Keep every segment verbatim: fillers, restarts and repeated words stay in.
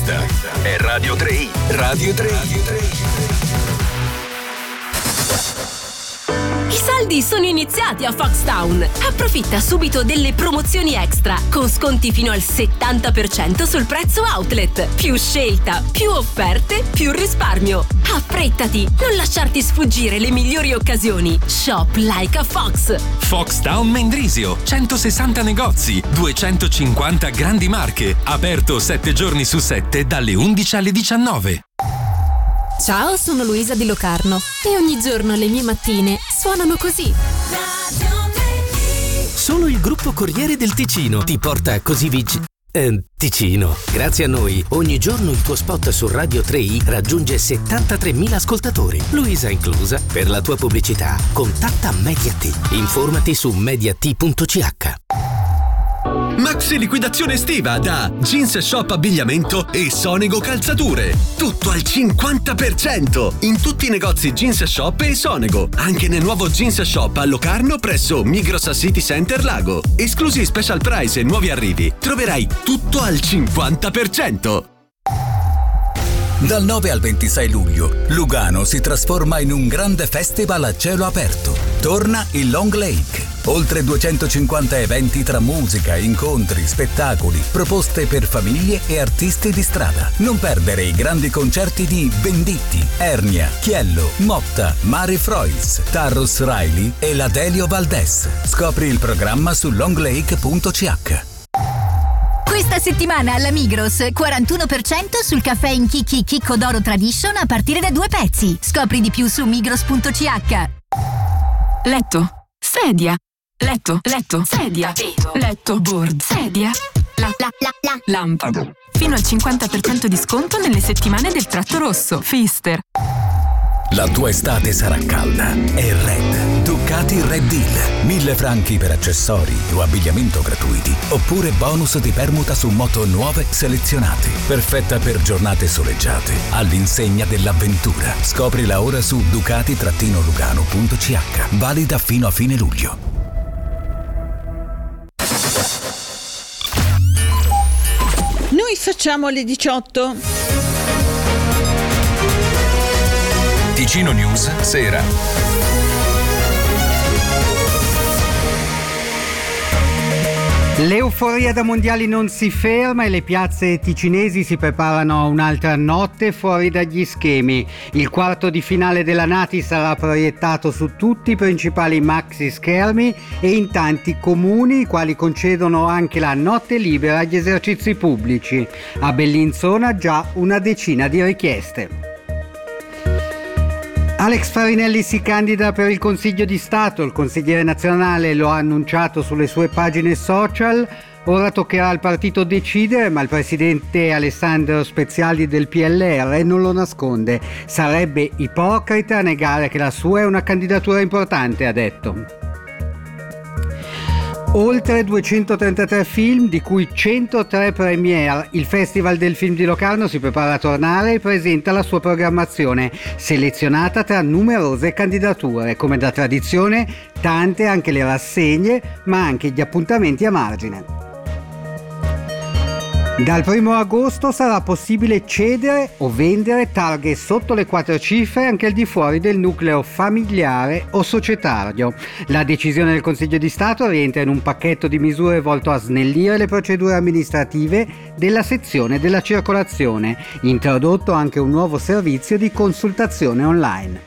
Questa è Radio tre i. Radio tre i. I saldi sono iniziati a Foxtown. Approfitta subito delle promozioni extra con sconti fino al settanta per cento sul prezzo outlet. Più scelta, più offerte, più risparmio. Affrettati, non lasciarti sfuggire le migliori occasioni. Shop like a Fox. Foxtown Mendrisio, centosessanta negozi, duecentocinquanta grandi marche. Aperto sette giorni su sette dalle undici alle diciannove. Ciao, sono Luisa di Locarno e ogni giorno le mie mattine suonano così. Solo il gruppo Corriere del Ticino ti porta così vicino. Eh, Ticino. Grazie a noi, ogni giorno il tuo spot su Radio tre i raggiunge settantatremila ascoltatori, Luisa inclusa. Per la tua pubblicità, contatta Media't. Informati su media't punto c h. Maxi liquidazione estiva da Jeans Shop Abbigliamento e Sonego Calzature. Tutto al cinquanta per cento in tutti i negozi Jeans Shop e Sonego. Anche nel nuovo Jeans Shop a Locarno presso Migros City Center Lago. Esclusi special price e nuovi arrivi. Troverai tutto al cinquanta per cento. Dal nove al ventisei luglio, Lugano si trasforma in un grande festival a cielo aperto. Torna il Long Lake. Oltre duecentocinquanta eventi tra musica, incontri, spettacoli, proposte per famiglie e artisti di strada. Non perdere i grandi concerti di Venditti, Ernia, Chiello, Motta, Mari Frois, Tarrus Riley e la Delio Valdés. Scopri il programma su longlake punto c h. Questa settimana alla Migros quarantuno per cento sul caffè in Chicchi Chicco d'Oro Tradition a partire da due pezzi. Scopri di più su migros punto c h. Letto, sedia, letto, letto, sedia, letto, board, sedia, la, la, la, la, lampada. Fino al cinquanta per cento di sconto nelle settimane del tratto rosso. Fister. La tua estate sarà calda e Red. Ducati Red Deal. Mille franchi per accessori o abbigliamento gratuiti. Oppure bonus di permuta su moto nuove selezionate. Perfetta per giornate soleggiate. All'insegna dell'avventura. Scoprila ora su ducati lugano punto c h. Valida fino a fine luglio. Noi facciamo le diciotto. Ticino News Sera. L'euforia da mondiali non si ferma e le piazze ticinesi si preparano a un'altra notte fuori dagli schemi. Il quarto di finale della Nati sarà proiettato su tutti i principali maxi schermi e in tanti comuni, i quali concedono anche la notte libera agli esercizi pubblici. A Bellinzona già una decina di richieste. Alex Farinelli si candida per il Consiglio di Stato, il consigliere nazionale lo ha annunciato sulle sue pagine social. Ora toccherà al partito decidere, ma il presidente Alessandro Speziali del P L R non lo nasconde. Sarebbe ipocrita negare che la sua è una candidatura importante, ha detto. Oltre duecentotrentatré film, di cui centotré premiere. Il Festival del Film di Locarno si prepara a tornare e presenta la sua programmazione, selezionata tra numerose candidature. Come da tradizione, tante anche le rassegne, ma anche gli appuntamenti a margine. Dal primo agosto sarà possibile cedere o vendere targhe sotto le quattro cifre anche al di fuori del nucleo familiare o societario. La decisione del Consiglio di Stato rientra in un pacchetto di misure volto a snellire le procedure amministrative della sezione della circolazione, introdotto anche un nuovo servizio di consultazione online.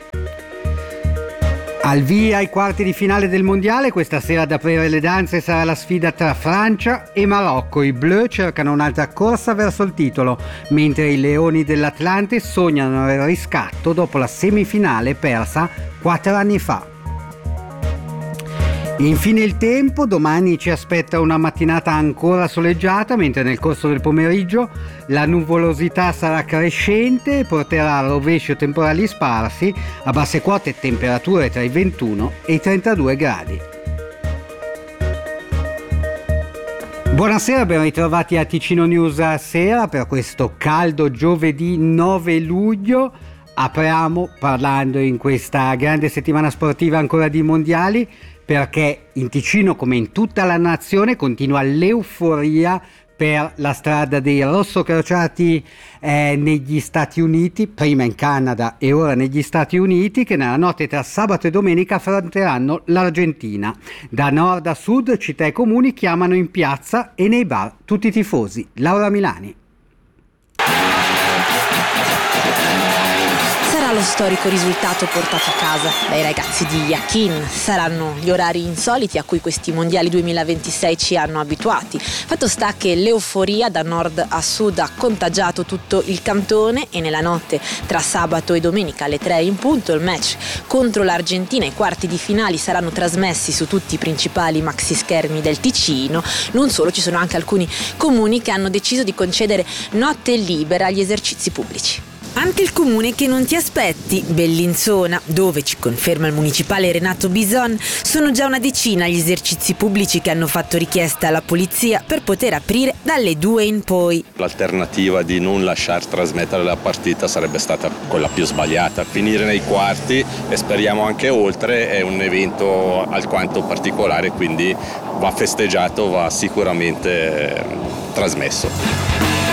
Al via ai quarti di finale del mondiale, questa sera ad aprire le danze sarà la sfida tra Francia e Marocco. I Bleu cercano un'altra corsa verso il titolo, mentre i Leoni dell'Atlante sognano il riscatto dopo la semifinale persa quattro anni fa. Infine il tempo, domani ci aspetta una mattinata ancora soleggiata, mentre nel corso del pomeriggio la nuvolosità sarà crescente e porterà a rovescio temporali sparsi, a basse quote temperature tra i ventuno e i trentadue gradi. Buonasera, ben ritrovati a Ticino News a sera per questo caldo giovedì nove luglio. Apriamo parlando in questa grande settimana sportiva ancora di mondiali, perché in Ticino come in tutta la nazione continua l'euforia per per la strada dei rossocrociati eh, negli Stati Uniti, prima in Canada e ora negli Stati Uniti, che nella notte tra sabato e domenica affronteranno l'Argentina. Da nord a sud, città e comuni chiamano in piazza e nei bar tutti i tifosi. Laura Milani. Lo storico risultato portato a casa dai ragazzi di Yakin. Saranno gli orari insoliti a cui questi mondiali duemilaventisei ci hanno abituati. Fatto sta che l'euforia da nord a sud ha contagiato tutto il cantone e nella notte tra sabato e domenica alle tre in punto il match contro l'Argentina. I quarti di finali saranno trasmessi su tutti i principali maxi schermi del Ticino. Non solo, ci sono anche alcuni comuni che hanno deciso di concedere notte libera agli esercizi pubblici. Anche il comune che non ti aspetti, Bellinzona, dove, ci conferma il municipale Renato Bison, sono già una decina gli esercizi pubblici che hanno fatto richiesta alla polizia per poter aprire dalle due in poi. L'alternativa di non lasciar trasmettere la partita sarebbe stata quella più sbagliata. Finire nei quarti e speriamo anche oltre è un evento alquanto particolare, quindi va festeggiato, va sicuramente trasmesso.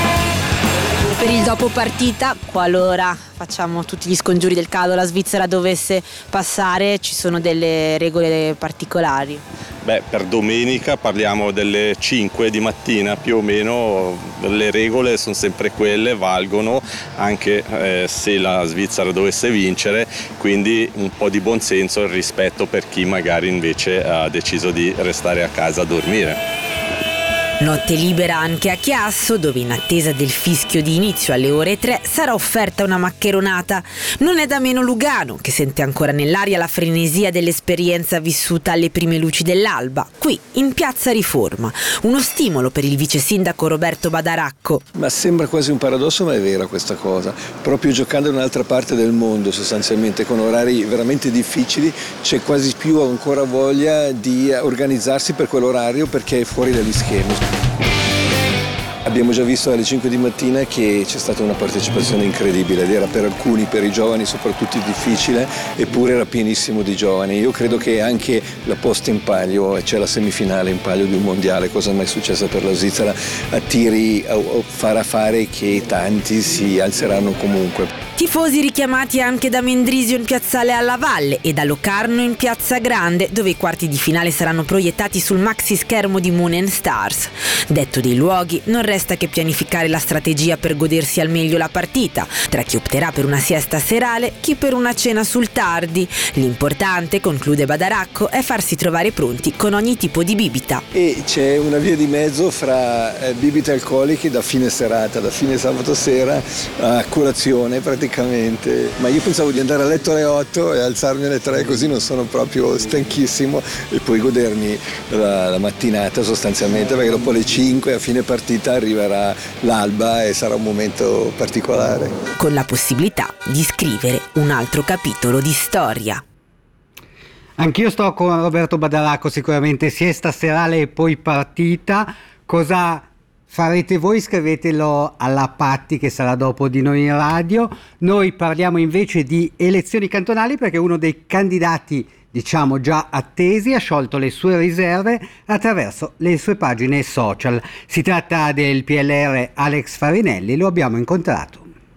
Per il dopo partita, qualora facciamo tutti gli scongiuri del caso la Svizzera dovesse passare, ci sono delle regole particolari? Beh, per domenica parliamo delle cinque di mattina più o meno, le regole sono sempre quelle, valgono anche eh, se la Svizzera dovesse vincere, quindi un po' di buonsenso e rispetto per chi magari invece ha deciso di restare a casa a dormire. Notte libera anche a Chiasso, dove in attesa del fischio di inizio alle ore tre sarà offerta una maccheronata. Non è da meno Lugano, che sente ancora nell'aria la frenesia dell'esperienza vissuta alle prime luci dell'alba, qui in Piazza Riforma. Uno stimolo per il vice sindaco Roberto Badaracco. Ma sembra quasi un paradosso, ma è vera questa cosa. Proprio giocando in un'altra parte del mondo, sostanzialmente con orari veramente difficili, c'è quasi più ancora voglia di organizzarsi per quell'orario perché è fuori dagli schemi. Abbiamo già visto alle cinque di mattina che c'è stata una partecipazione incredibile ed era per alcuni, per i giovani soprattutto difficile, eppure era pienissimo di giovani. Io credo che anche la posta in palio, c'è la semifinale in palio di un mondiale, cosa mai successa per la Svizzera, attiri o farà fare che tanti si alzeranno comunque. Tifosi richiamati anche da Mendrisio in piazzale alla Valle e da Locarno in Piazza Grande, dove i quarti di finale saranno proiettati sul maxi schermo di Moon and Stars. Detto dei luoghi, non resta che pianificare la strategia per godersi al meglio la partita, tra chi opterà per una siesta serale, chi per una cena sul tardi. L'importante, conclude Badaracco, è farsi trovare pronti con ogni tipo di bibita. E c'è una via di mezzo fra eh, bibite alcoliche da fine serata, da fine sabato sera a colazione praticamente. Ma io pensavo di andare a letto alle otto e alzarmi alle tre, così non sono proprio stanchissimo, e poi godermi la, la mattinata sostanzialmente, perché dopo le cinque a fine partita arriverà l'alba e sarà un momento particolare. Con la possibilità di scrivere un altro capitolo di storia. Anch'io sto con Roberto Badaracco, sicuramente siesta serale e poi partita. Cosa farete voi? Scrivetelo alla Patti, che sarà dopo di noi in radio. Noi parliamo invece di elezioni cantonali, perché uno dei candidati, diciamo già attesi, ha sciolto le sue riserve attraverso le sue pagine social. Si tratta del P L R Alex Farinelli, lo abbiamo incontrato.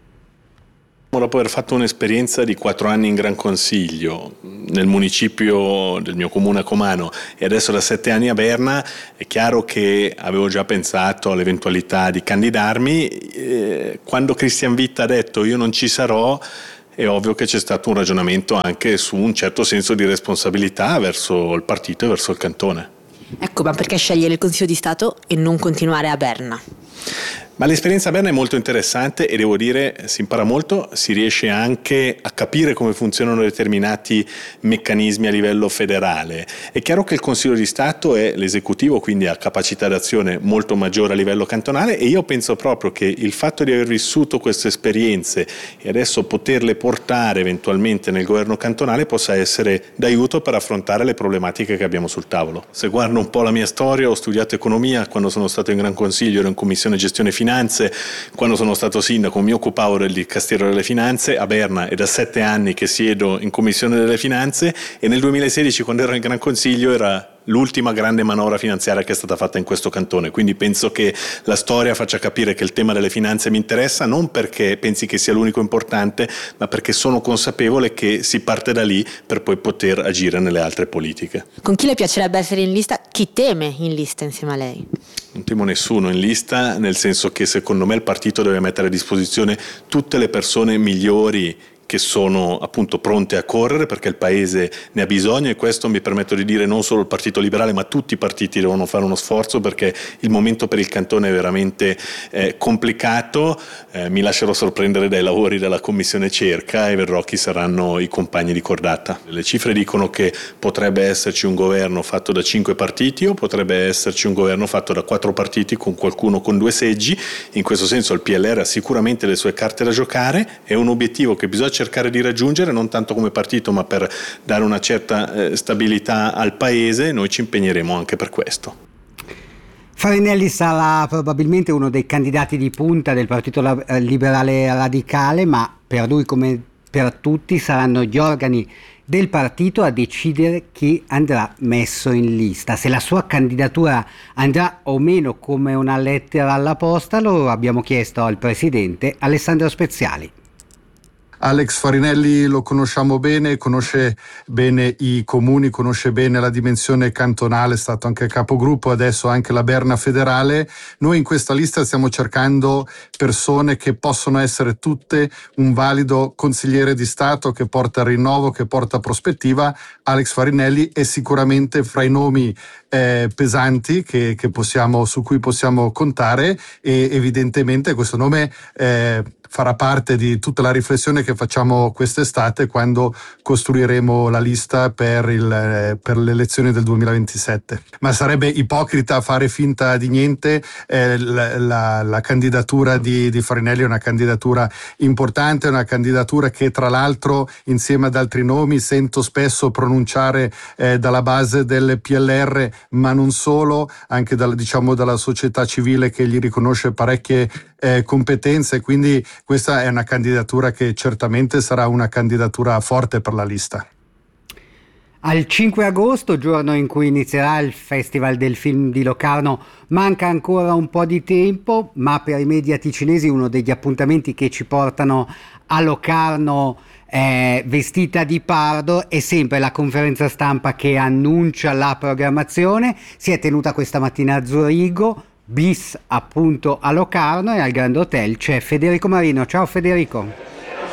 Dopo aver fatto un'esperienza di quattro anni in Gran Consiglio nel municipio del mio comune a Comano e adesso da sette anni a Berna, è chiaro che avevo già pensato all'eventualità di candidarmi. Eh, quando Christian Witt ha detto io non ci sarò, è ovvio che c'è stato un ragionamento anche su un certo senso di responsabilità verso il partito e verso il cantone. Ecco, ma perché scegliere il Consiglio di Stato e non continuare a Berna? Ma l'esperienza a Berna è molto interessante e devo dire si impara molto, si riesce anche a capire come funzionano determinati meccanismi a livello federale. È chiaro che il Consiglio di Stato è l'esecutivo, quindi ha capacità d'azione molto maggiore a livello cantonale, e io penso proprio che il fatto di aver vissuto queste esperienze e adesso poterle portare eventualmente nel governo cantonale possa essere d'aiuto per affrontare le problematiche che abbiamo sul tavolo. Se guardo un po' la mia storia, ho studiato economia quando sono stato in Gran Consiglio, ero in Commissione Gestione Finanze. Quando sono stato sindaco mi occupavo del Dicastero delle Finanze. A Berna è da sette anni che siedo in Commissione delle Finanze, e nel duemilasedici, quando ero in Gran Consiglio, era l'ultima grande manovra finanziaria che è stata fatta in questo cantone, quindi penso che la storia faccia capire che il tema delle finanze mi interessa, non perché pensi che sia l'unico importante, ma perché sono consapevole che si parte da lì per poi poter agire nelle altre politiche. Con chi le piacerebbe essere in lista? Chi teme in lista insieme a lei? Non temo nessuno in lista, nel senso che secondo me il partito deve mettere a disposizione tutte le persone migliori che sono appunto pronte a correre, perché il Paese ne ha bisogno, e questo mi permetto di dire non solo il Partito Liberale ma tutti i partiti devono fare uno sforzo, perché il momento per il cantone è veramente eh, complicato. Eh, mi lascerò sorprendere dai lavori della Commissione Cerca e vedrò chi saranno i compagni di cordata. Le cifre dicono che potrebbe esserci un governo fatto da cinque partiti o potrebbe esserci un governo fatto da quattro partiti con qualcuno con due seggi. In questo senso il P L R ha sicuramente le sue carte da giocare, è un obiettivo che bisogna cercare di raggiungere, non tanto come partito ma per dare una certa eh, stabilità al Paese. Noi ci impegneremo anche per questo. Farinelli sarà probabilmente uno dei candidati di punta del Partito Liberale Radicale, ma per lui come per tutti saranno gli organi del partito a decidere chi andrà messo in lista. Se la sua candidatura andrà o meno come una lettera alla posta lo abbiamo chiesto al presidente Alessandro Speziali. Alex Farinelli lo conosciamo bene, conosce bene i comuni, conosce bene la dimensione cantonale, è stato anche capogruppo, adesso anche la Berna federale. Noi in questa lista stiamo cercando persone che possono essere tutte un valido consigliere di Stato che porta rinnovo, che porta prospettiva. Alex Farinelli è sicuramente fra i nomi eh, pesanti che, che possiamo, su cui possiamo contare, e evidentemente questo nome eh, farà parte di tutta la riflessione che facciamo quest'estate quando costruiremo la lista per, il, per le elezioni del duemilaventisette. Ma sarebbe ipocrita fare finta di niente. Eh, la, la, la candidatura di, di Farinelli è una candidatura importante, una candidatura che tra l'altro insieme ad altri nomi sento spesso pronunciare eh, dalla base del P L R, ma non solo, anche dal, diciamo, dalla società civile che gli riconosce parecchie eh, competenze, quindi questa è una candidatura che certamente sarà una candidatura forte per la lista. Al cinque agosto, giorno in cui inizierà il Festival del Film di Locarno, manca ancora un po' di tempo, ma per i media ticinesi uno degli appuntamenti che ci portano a Locarno eh, vestita di pardo è sempre la conferenza stampa che annuncia la programmazione. Si è tenuta questa mattina a Zurigo, bis appunto a Locarno, e al Grand Hotel c'è Federico Marino. Ciao Federico.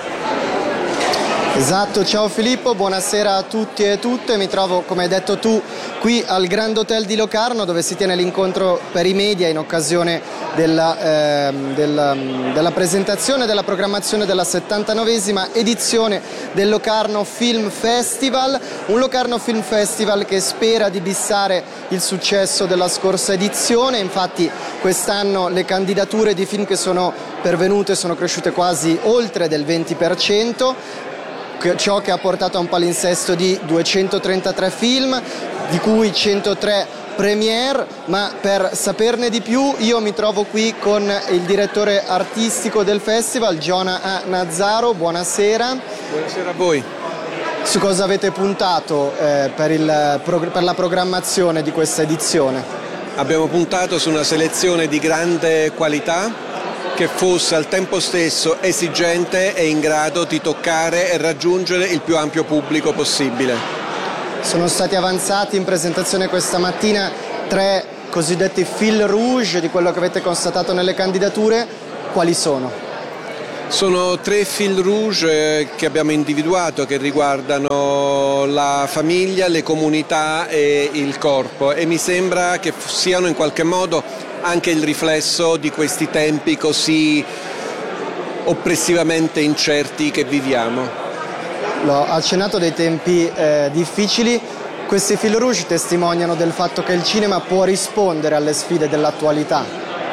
Esatto, ciao Filippo, buonasera a tutti e tutte. Mi trovo, come hai detto tu, qui al Grand Hotel di Locarno, dove si tiene l'incontro per i media in occasione della, eh, della, della presentazione della programmazione della settantanovesima edizione del Locarno Film Festival. Un Locarno Film Festival che spera di bissare il successo della scorsa edizione. Infatti quest'anno le candidature di film che sono pervenute sono cresciute quasi oltre del venti per cento. Ciò che ha portato a un palinsesto di duecentotrentatré film, di cui centotré premiere, ma per saperne di più io mi trovo qui con il direttore artistico del festival, Giona Nazzaro. Buonasera. Buonasera a voi. Su cosa avete puntato eh, per, il, per la programmazione di questa edizione? Abbiamo puntato su una selezione di grande qualità, che fosse al tempo stesso esigente e in grado di toccare e raggiungere il più ampio pubblico possibile. Sono stati avanzati in presentazione questa mattina tre cosiddetti fil rouge di quello che avete constatato nelle candidature. Quali sono? Sono tre fil rouge che abbiamo individuato, che riguardano la famiglia, le comunità e il corpo, e mi sembra che siano in qualche modo anche il riflesso di questi tempi così oppressivamente incerti che viviamo. L'ho accennato dei tempi eh, difficili. Questi fil rouge testimoniano del fatto che il cinema può rispondere alle sfide dell'attualità.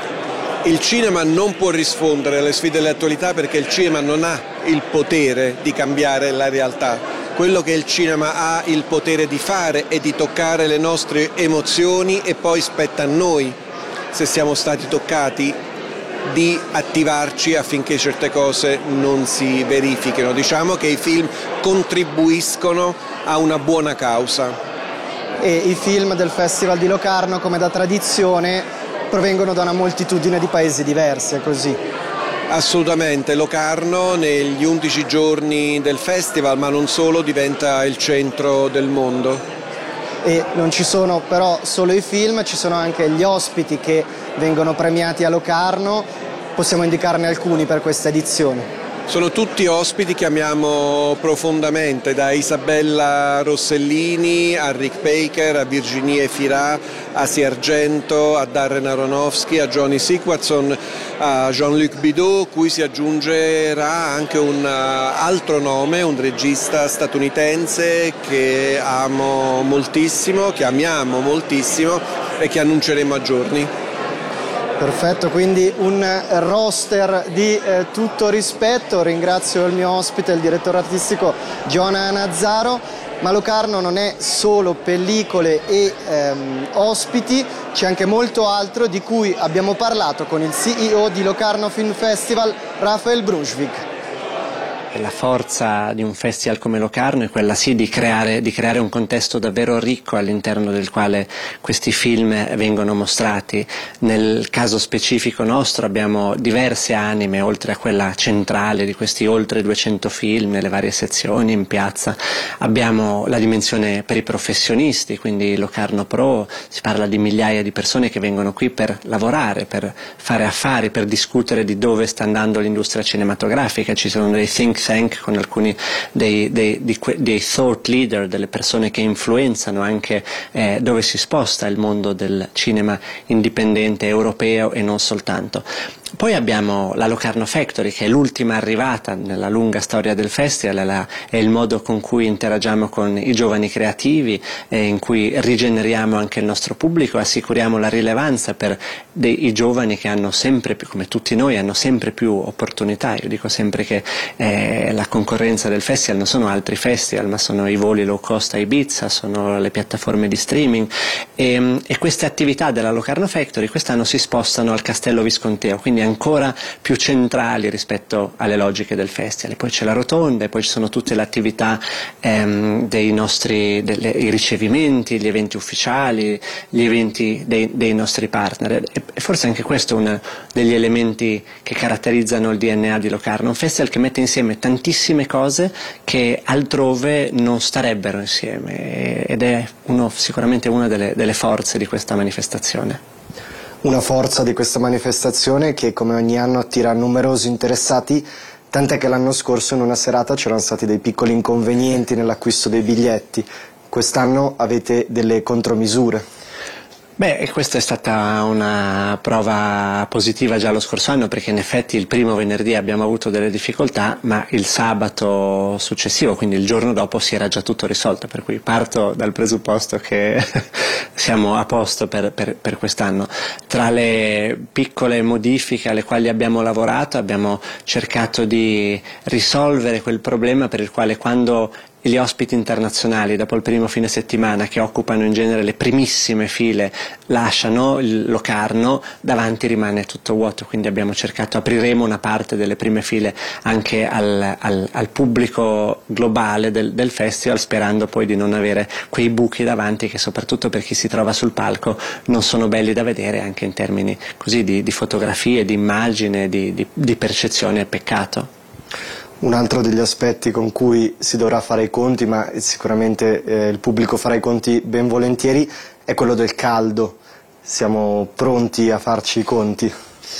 Il cinema non può rispondere alle sfide dell'attualità perché il cinema non ha il potere di cambiare la realtà. Quello che il cinema ha il potere di fare è di toccare le nostre emozioni, e poi spetta a noi, se siamo stati toccati, di attivarci affinché certe cose non si verifichino. Diciamo che i film contribuiscono a una buona causa. e i film del Festival di Locarno, come da tradizione, provengono da una moltitudine di paesi diversi, è così? Assolutamente, Locarno negli undici giorni del festival, ma non solo, diventa il centro del mondo. E non ci sono però solo i film, ci sono anche gli ospiti che vengono premiati a Locarno. Possiamo indicarne alcuni per questa edizione? Sono tutti ospiti che amiamo profondamente, da Isabella Rossellini a Rick Baker, a Virginie Fira, a Asia Argento, a Darren Aronofsky, a Johnny Siguarson, a Jean-Luc Bidot, cui si aggiungerà anche un altro nome, un regista statunitense che amo moltissimo, che amiamo moltissimo e che annunceremo a giorni. Perfetto, quindi un roster di eh, tutto rispetto. Ringrazio il mio ospite, il direttore artistico Giona Nazzaro. Ma Locarno non è solo pellicole e ehm, ospiti, c'è anche molto altro di cui abbiamo parlato con il C E O di Locarno Film Festival, Raphael Brunswick. La forza di un festival come Locarno è quella sì di creare, di creare un contesto davvero ricco all'interno del quale questi film vengono mostrati. Nel caso specifico nostro abbiamo diverse anime, oltre a quella centrale di questi oltre duecento film nelle varie sezioni in piazza. Abbiamo la dimensione per i professionisti, quindi Locarno Pro, si parla di migliaia di persone che vengono qui per lavorare, per fare affari, per discutere di dove sta andando l'industria cinematografica. Ci sono dei think tank con alcuni dei, dei, dei, dei thought leader, delle persone che influenzano anche eh, dove si sposta il mondo del cinema indipendente europeo e non soltanto. Poi abbiamo la Locarno Factory, che è l'ultima arrivata nella lunga storia del festival, è, la, è il modo con cui interagiamo con i giovani creativi, eh, in cui rigeneriamo anche il nostro pubblico, assicuriamo la rilevanza per dei, i giovani che hanno sempre più, come tutti noi, hanno sempre più opportunità. Io dico sempre che eh, la concorrenza del festival non sono altri festival, ma sono i voli low cost a Ibiza, sono le piattaforme di streaming e, e queste attività della Locarno Factory quest'anno si spostano al Castello Visconteo, quindi ancora più centrali rispetto alle logiche del festival. Poi c'è la rotonda e poi ci sono tutte le attività ehm, dei nostri delle, i ricevimenti, gli eventi ufficiali, gli eventi dei, dei nostri partner, e, e forse anche questo è uno degli elementi che caratterizzano il D N A di Locarno, un festival che mette insieme tantissime cose che altrove non starebbero insieme, ed è uno, sicuramente una delle, delle forze di questa manifestazione. Una forza di questa manifestazione che come ogni anno attira numerosi interessati, tant'è che l'anno scorso in una serata c'erano stati dei piccoli inconvenienti nell'acquisto dei biglietti. Quest'anno avete delle contromisure. Beh, questa è stata una prova positiva già lo scorso anno, perché in effetti il primo venerdì abbiamo avuto delle difficoltà, ma il sabato successivo, quindi il giorno dopo, si era già tutto risolto, per cui parto dal presupposto che siamo a posto per, per, per quest'anno. Tra le piccole modifiche alle quali abbiamo lavorato abbiamo cercato di risolvere quel problema per il quale quando gli ospiti internazionali dopo il primo fine settimana, che occupano in genere le primissime file, lasciano il Locarno, davanti rimane tutto vuoto, quindi abbiamo cercato, apriremo una parte delle prime file anche al, al, al pubblico globale del, del festival, sperando poi di non avere quei buchi davanti che soprattutto per chi si trova sul palco non sono belli da vedere, anche in termini così di, di fotografie, di immagine, di, di, di percezione, peccato. Un altro degli aspetti con cui si dovrà fare i conti, ma sicuramente eh, il pubblico farà i conti ben volentieri, è quello del caldo. Siamo pronti a farci i conti?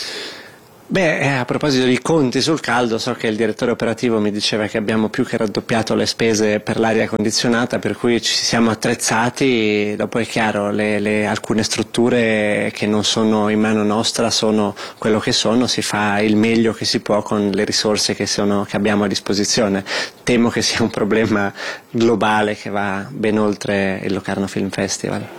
Beh, a proposito di conti sul caldo, so che il direttore operativo mi diceva che abbiamo più che raddoppiato le spese per l'aria condizionata, per cui ci siamo attrezzati. Dopo è chiaro, le, le, alcune strutture che non sono in mano nostra sono quello che sono, si fa il meglio che si può con le risorse che, sono, che abbiamo a disposizione. Temo che sia un problema globale che va ben oltre il Locarno Film Festival.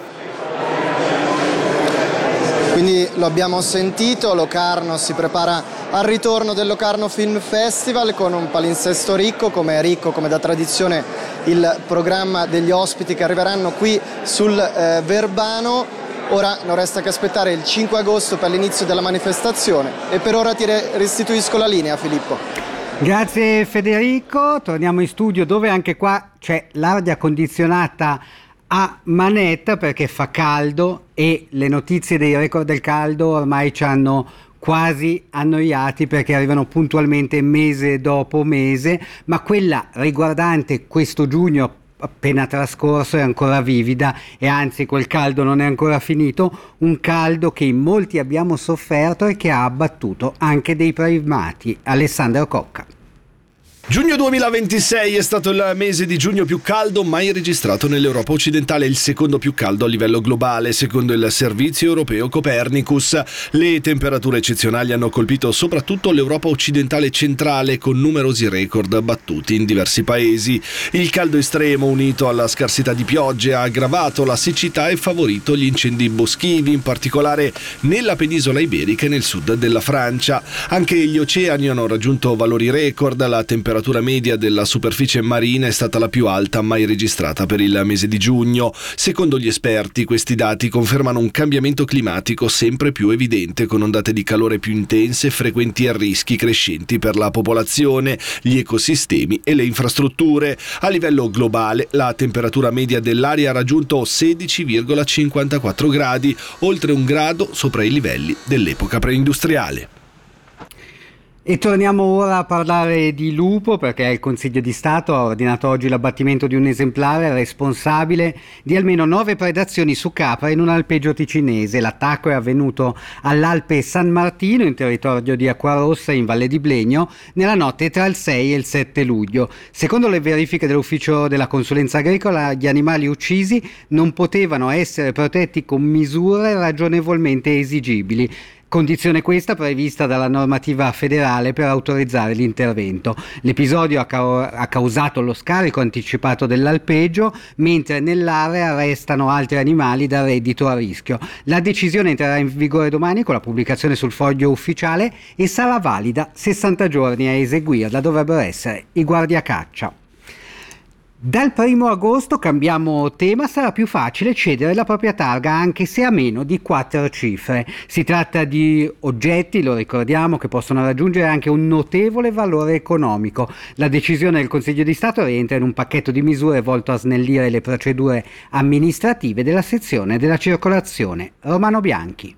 Quindi lo abbiamo sentito, Locarno si prepara al ritorno del Locarno Film Festival con un palinsesto ricco, come è ricco, come da tradizione, il programma degli ospiti che arriveranno qui sul eh, Verbano. Ora non resta che aspettare il cinque agosto per l'inizio della manifestazione e per ora ti restituisco la linea, Filippo. Grazie Federico, torniamo in studio dove anche qua c'è l'aria condizionata a manetta perché fa caldo e le notizie dei record del caldo ormai ci hanno quasi annoiati perché arrivano puntualmente mese dopo mese, ma quella riguardante questo giugno appena trascorso è ancora vivida e anzi quel caldo non è ancora finito, un caldo che in molti abbiamo sofferto e che ha abbattuto anche dei primati. Alessandro Cocca. Giugno duemilaventisei è stato il mese di giugno più caldo mai registrato nell'Europa occidentale, il secondo più caldo a livello globale, secondo il servizio europeo Copernicus. Le temperature eccezionali hanno colpito soprattutto l'Europa occidentale centrale, con numerosi record battuti in diversi paesi. Il caldo estremo, unito alla scarsità di piogge, ha aggravato la siccità e favorito gli incendi boschivi, in particolare nella penisola iberica e nel sud della Francia. Anche gli oceani hanno raggiunto valori record, la temperatura La temperatura media della superficie marina è stata la più alta mai registrata per il mese di giugno. Secondo gli esperti, questi dati confermano un cambiamento climatico sempre più evidente, con ondate di calore più intense, frequenti e rischi crescenti per la popolazione, gli ecosistemi e le infrastrutture. A livello globale, la temperatura media dell'aria ha raggiunto sedici virgola cinquantaquattro gradi, oltre un grado sopra i livelli dell'epoca preindustriale. E torniamo ora a parlare di lupo, perché il Consiglio di Stato ha ordinato oggi l'abbattimento di un esemplare responsabile di almeno nove predazioni su capra in un alpeggio ticinese. L'attacco è avvenuto all'Alpe San Martino, in territorio di Acquarossa, in Valle di Blegno, nella notte tra il sei e il sette luglio. Secondo le verifiche dell'ufficio della consulenza agricola, gli animali uccisi non potevano essere protetti con misure ragionevolmente esigibili. Condizione questa prevista dalla normativa federale per autorizzare l'intervento. L'episodio ha, ca- ha causato lo scarico anticipato dell'alpeggio, mentre nell'area restano altri animali da reddito a rischio. La decisione entrerà in vigore domani con la pubblicazione sul foglio ufficiale e sarà valida sessanta giorni. A eseguirla dovrebbero essere i guardiacaccia. Dal primo agosto, cambiamo tema, sarà più facile cedere la propria targa anche se a meno di quattro cifre. Si tratta di oggetti, lo ricordiamo, che possono raggiungere anche un notevole valore economico. La decisione del Consiglio di Stato rientra in un pacchetto di misure volto a snellire le procedure amministrative della sezione della circolazione. Romano Bianchi.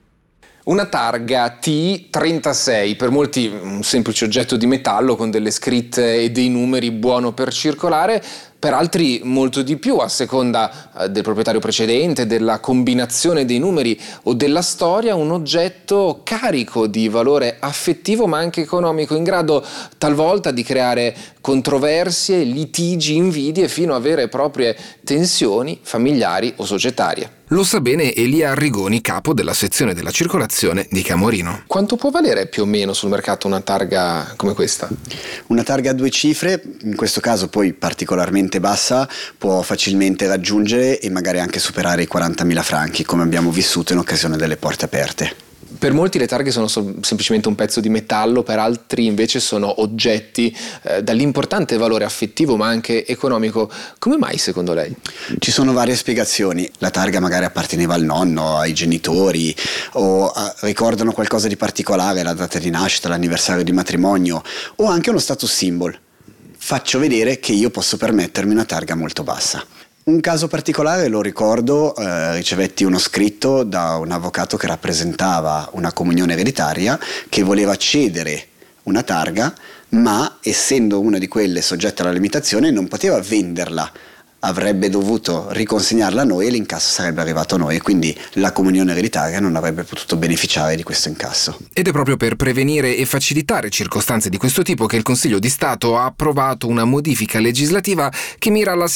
Una targa T trentasei, per molti un semplice oggetto di metallo con delle scritte e dei numeri, buono per circolare, per altri molto di più a seconda eh, del proprietario precedente, della combinazione dei numeri o della storia, un oggetto carico di valore affettivo ma anche economico, in grado talvolta di creare controversie, litigi, invidie, fino a vere e proprie tensioni familiari o societarie. Lo sa bene Elia Arrigoni, capo della sezione della circolazione di Camorino. Quanto può valere più o meno sul mercato una targa come questa? Una targa a due cifre, in questo caso poi particolarmente bassa, può facilmente raggiungere e magari anche superare i quarantamila franchi, come abbiamo vissuto in occasione delle porte aperte. Per molti le targhe sono so- semplicemente un pezzo di metallo, per altri invece sono oggetti eh, dall'importante valore affettivo ma anche economico. Come mai secondo lei? Ci sono varie spiegazioni. La targa magari apparteneva al nonno, ai genitori, o a, ricordano qualcosa di particolare, la data di nascita, l'anniversario di matrimonio, o anche uno status symbol. Faccio vedere che io posso permettermi una targa molto bassa. Un caso particolare lo ricordo, eh, ricevetti uno scritto da un avvocato che rappresentava una comunione ereditaria che voleva cedere una targa, ma essendo una di quelle soggette alla limitazione non poteva venderla, avrebbe dovuto riconsegnarla a noi e l'incasso sarebbe arrivato a noi e quindi la comunione ereditaria non avrebbe potuto beneficiare di questo incasso. Ed è proprio per prevenire e facilitare circostanze di questo tipo che il Consiglio di Stato ha approvato una modifica legislativa che mira alla